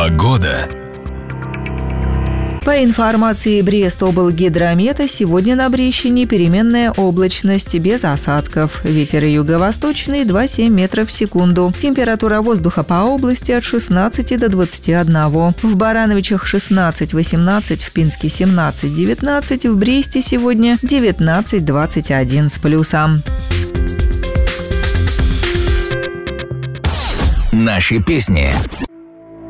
Погода. По информации Брест-облгидромета, сегодня на Брещине переменная облачность без осадков. Ветер юго-восточный 2,7 метров в секунду. Температура воздуха по области от 16 до 21. В Барановичах 16-18, в Пинске 17-19, в Бресте сегодня 19-21 с плюсом. Наши песни.